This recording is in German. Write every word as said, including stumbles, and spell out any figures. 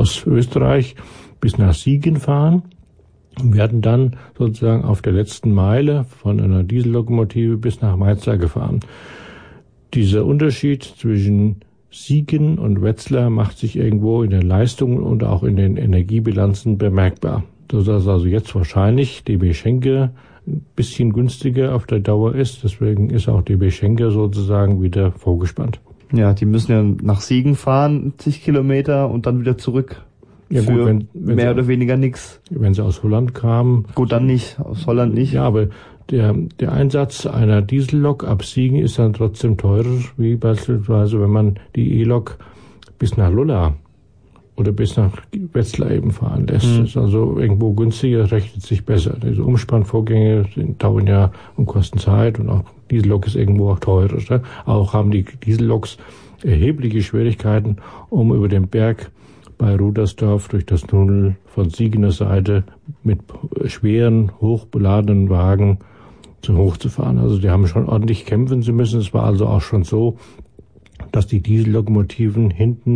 aus Österreich bis nach Siegen fahren. Wir werden dann sozusagen auf der letzten Meile von einer Diesellokomotive bis nach Meizler gefahren. Dieser Unterschied zwischen Siegen und Wetzlar macht sich irgendwo in den Leistungen und auch in den Energiebilanzen bemerkbar. Dass also jetzt wahrscheinlich D B Schenker ein bisschen günstiger auf der Dauer ist. Deswegen ist auch D B Schenker sozusagen wieder vorgespannt. Ja, die müssen ja nach Siegen fahren, zig Kilometer und dann wieder zurück. Ja, für gut, wenn, wenn mehr sie, oder weniger nix. Wenn sie aus Holland kamen. Gut, dann nicht. Aus Holland nicht. Ja, aber der, der Einsatz einer Diesellok ab Siegen ist dann trotzdem teurer, wie beispielsweise, wenn man die E-Lok bis nach Lulla oder bis nach Wetzlar eben fahren lässt. Mhm. Das ist also irgendwo günstiger, rechnet sich besser. Diese Umspannvorgänge sind, dauern ja und kosten Zeit und auch Diesellok ist irgendwo auch teurer. Ne? Auch haben die Dieselloks erhebliche Schwierigkeiten, um über den Berg bei Rudersdorf durch das Tunnel von Siegener Seite mit schweren, hochbeladenen Wagen zu hoch zu fahren. Also die haben schon ordentlich kämpfen sie müssen. Es war also auch schon so, dass die Diesellokomotiven hinten